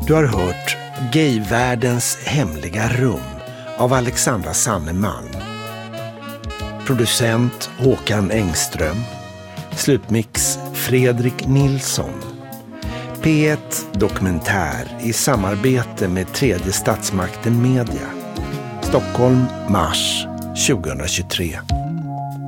Du har hört Gayvärldens hemliga rum av Alexandra Sannemalm. Producent Håkan Engström. Slutmix Fredrik Nilsson. P1 Dokumentär i samarbete med Tredje Statsmakten Media. Stockholm, mars 2023.